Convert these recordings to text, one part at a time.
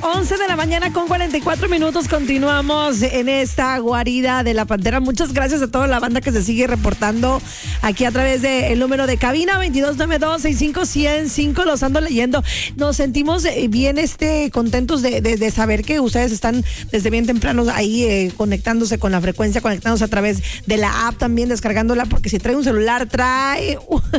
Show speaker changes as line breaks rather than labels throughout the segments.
11 de la mañana con 44 minutos. Continuamos en esta guarida de la Pantera. Muchas gracias a toda la banda que se sigue reportando aquí a través del número de cabina 2292-65105. Los ando leyendo. Nos sentimos bien contentos de saber que ustedes están desde bien temprano ahí conectándose con la frecuencia, conectándose a través de la app también, descargándola, porque si trae un celular, trae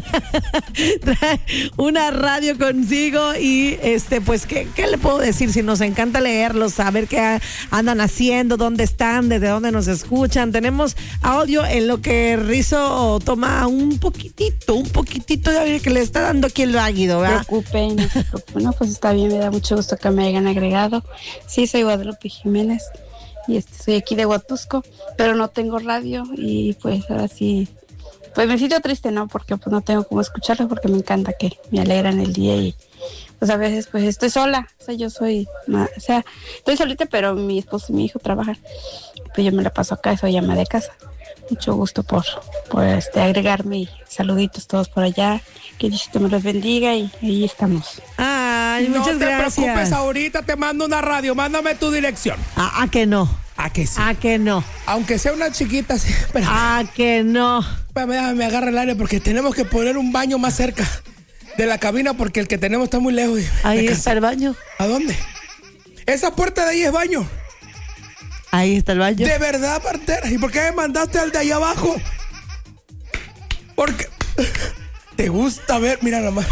una radio consigo y pues ¿qué le puedo decir? Si nos encanta leerlos, saber qué andan haciendo, dónde están, desde dónde nos escuchan. Tenemos audio en lo que Rizo toma un poquitito de que le está dando aquí el váguido, ¿verdad?
No se preocupen. No, pues está bien, me da mucho gusto que me hayan agregado. Sí, soy Guadalupe Jiménez y soy aquí de Huatusco, pero no tengo radio y pues ahora sí, pues me siento triste, ¿no? Porque pues no tengo cómo escucharlo, porque me encanta que me alegran el día y pues a veces pues estoy sola, o sea, estoy solita, pero mi esposo y mi hijo trabajan, pues yo me la paso acá, soy ama de casa. Mucho gusto por agregarme y saluditos todos por allá, que Diosito me los bendiga y ahí estamos.
Ay, muchas gracias.
No te preocupes, ahorita te mando una radio, mándame tu dirección.
¿A que no?
¿A que sí?
¿A que no?
Aunque sea una chiquita, sí.
¿A que no?
Espérame, me agarra el aire porque tenemos que poner un baño más cerca de la cabina porque el que tenemos está muy lejos.
Ahí está el baño.
¿A dónde? Esa puerta de ahí es baño.
Ahí está el baño.
¿De verdad, Pantera? ¿Y por qué me mandaste al de allá abajo? Porque te gusta ver, mira nomás.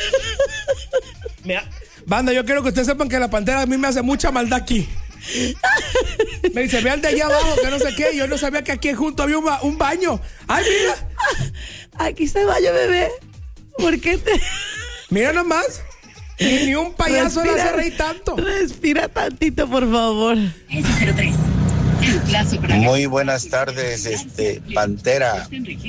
Mira, banda, yo quiero que ustedes sepan que la Pantera a mí me hace mucha maldad aquí. Me dice, ve al de allá abajo, que no sé qué. Yo no sabía que aquí junto había un baño. ¡Ay, mira!
Aquí está el baño, bebé. ¿Por qué te...?
Mira nomás. Ni un payaso le hace reír tanto.
Respira tantito, por favor.
Muy buenas tardes, Pantera.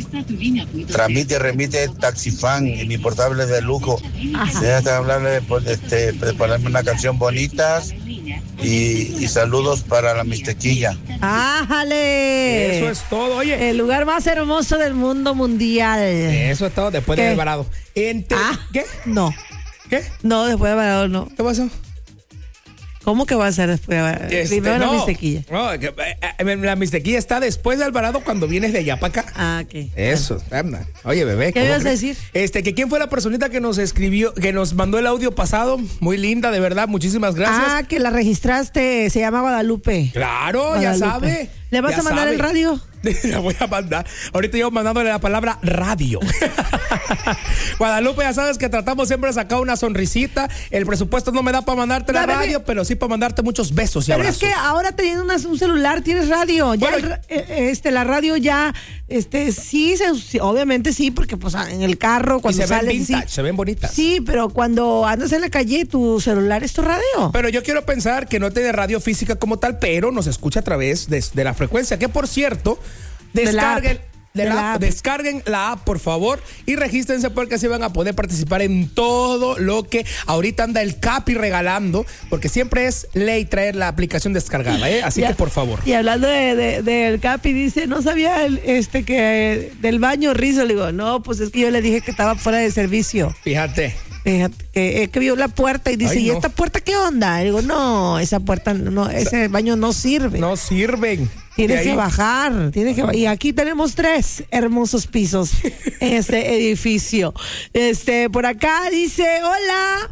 Remite Taxifan, mi portable de lujo. Déjate hablarle de ponerme una canción bonita y saludos para la Mixtequilla.
¡Ájale!
Eso es todo, oye.
El lugar más hermoso del mundo mundial.
Eso es todo, después de Alvarado.
¿Qué? No.
¿Qué?
No, después de Alvarado no.
¿Qué pasó?
¿Cómo que va a ser después? Primero la Mixtequilla.
No, la Mixtequilla está después de Alvarado cuando vienes de allá para acá.
Ah, ok.
Eso, anda. Oye, bebé.
¿Qué ibas a decir?
Que quién fue la personita que nos escribió, que nos mandó el audio pasado. Muy linda, de verdad. Muchísimas gracias.
Ah, que la registraste. Se llama Guadalupe.
Claro,
Guadalupe.
Ya sabe.
¿Le vas a mandar el radio?
La voy a mandar. Ahorita yo mandándole la palabra radio. Guadalupe, ya sabes que tratamos siempre de sacar una sonrisita. El presupuesto no me da para mandarte la radio, pero sí para mandarte muchos besos y abrazos.
Pero es que ahora teniendo un celular tienes radio. Ya
bueno,
la radio ya, sí, obviamente sí, porque pues en el carro cuando sales
vintage, se ven bonitas.
Sí, pero cuando andas en la calle tu celular es tu radio.
Pero yo quiero pensar que no tiene radio física como tal, pero nos escucha a través de la frecuencia, que por cierto, descarguen la app, por favor, y regístrense porque así van a poder participar en todo lo que ahorita anda el Capi regalando, porque siempre es ley traer la aplicación descargada, así que por favor.
Y hablando del Capi, dice, no sabía que del baño Rizo. Le digo, no, pues es que yo le dije que estaba fuera de servicio.
Fíjate
que vio la puerta y dice, ¿y esta puerta qué onda? Y digo, no, esa puerta no, ese baño no sirve.
No sirven.
Tienes que bajar, y aquí tenemos 3 hermosos pisos en este edificio. Por acá dice, hola.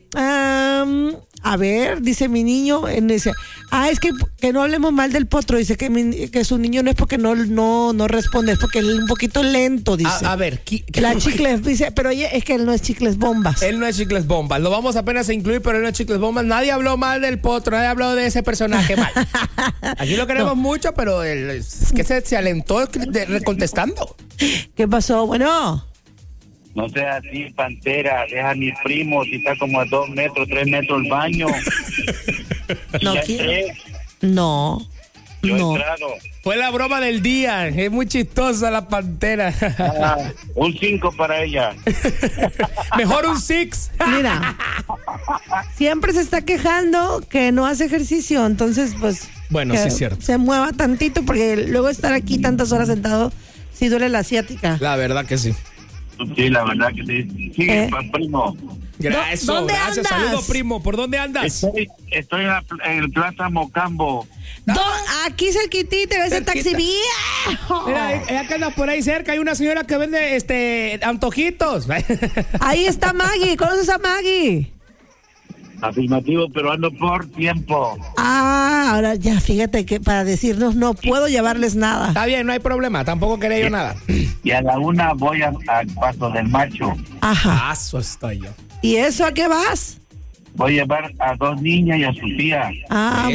A ver, dice mi niño, dice, es que no hablemos mal del potro, dice que su niño no es porque no responde, es porque es un poquito lento, dice.
A ver,
la Chicles, dice, pero oye, es que él no es Chicles Bombas.
Él no es Chicles Bombas, lo vamos apenas a incluir, pero él no es Chicles Bombas. Nadie habló mal del potro, nadie habló de ese personaje mal. Aquí lo queremos mucho, pero es que se alentó contestando.
¿Qué pasó? Bueno.
No sea así, Pantera, deja a mi primo, si está como a 2 metros, 3 metros el baño.
No quiero. No.
Yo he
No.
entrado.
Fue la broma del día. Es muy chistosa la Pantera.
Un 5 para ella.
Mejor un 6.
Mira, siempre se está quejando que no hace ejercicio, entonces pues
bueno, sí es cierto.
Se mueva tantito, porque luego estar aquí tantas horas sentado sí duele la ciática.
La verdad que sí.
Sí, la verdad que sí. Sigue, primo.
Gracias,
¿Dónde
gracias.
andas?
Saludos, primo. ¿Por dónde andas?
Estoy en el Plaza Mocambo.
Aquí cerquitita, ese taxi viejo.
Mira, ya que andas por ahí cerca, hay una señora que vende antojitos.
Ahí está Maggie. ¿Conoces a Maggie?
Afirmativo, pero ando por tiempo.
Ahora ya, fíjate que para decirnos no puedo llevarles nada.
Está bien, no hay problema. Tampoco quería yo nada.
Y a la 1 voy al Paso del Macho.
Ajá.
Eso estoy yo.
¿Y eso a qué vas?
Voy a llevar a 2 niñas y a su tía.
Eso.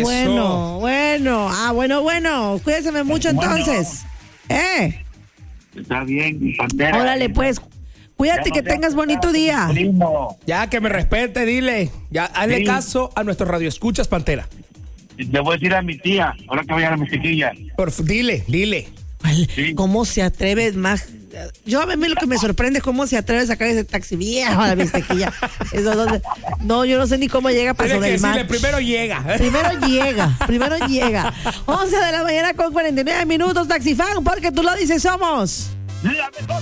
Bueno. Cuídense mucho entonces.
Está bien, Pantera.
Órale, pues. Cuídate, que tengas bonito día.
Primo.
Ya, que me respete, dile. Ya, hazle caso a nuestro radioescuchas, Pantera.
Le voy a decir a mi tía, ahora que vaya a la chiquilla.
Dile.
Sí.
¿Cómo se atreve más? Yo a mí lo que me sorprende es cómo se atreve a sacar ese taxi viejo a la Mixtequilla. No, yo no sé ni cómo llega para
Tiene que
del mar.
decirle, primero
llega. 11 de la mañana con 49 minutos, Taxifan, porque tú lo dices, somos...
La mejor.